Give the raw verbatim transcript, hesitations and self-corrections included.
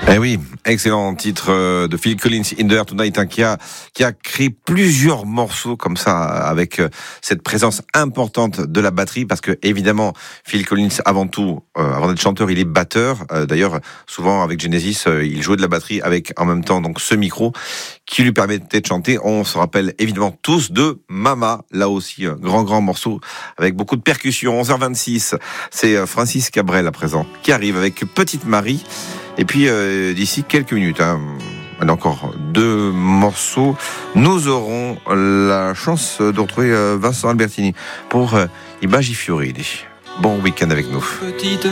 Eh oui, excellent titre de Phil Collins, In the Air Tonight, hein, qui a qui a créé plusieurs morceaux comme ça avec cette présence importante de la batterie, parce que évidemment Phil Collins, avant tout, euh, avant d'être chanteur, il est batteur. Euh, d'ailleurs, souvent avec Genesis, euh, il jouait de la batterie avec en même temps donc ce micro qui lui permettait de chanter. On se rappelle évidemment tous de Mama, là aussi un grand grand morceau avec beaucoup de percussions. onze heures vingt-six, c'est Francis Cabrel à présent qui arrive avec Petite Marie. Et puis euh, d'ici quelques minutes, hein, encore deux morceaux, nous aurons la chance de retrouver euh, Vincent Albertini pour euh, I Baci Fiori. Bon week-end avec nous. Petite